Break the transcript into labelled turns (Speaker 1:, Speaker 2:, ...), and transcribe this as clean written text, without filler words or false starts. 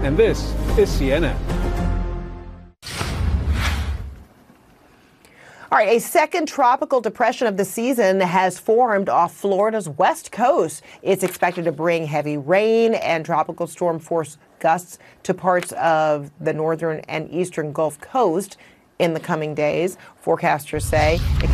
Speaker 1: And this is CNN.
Speaker 2: All right, a second tropical depression of the season has formed off Florida's west coast. It's expected to bring heavy rain and tropical storm force gusts to parts of the northern and eastern Gulf Coast in the coming days. Forecasters say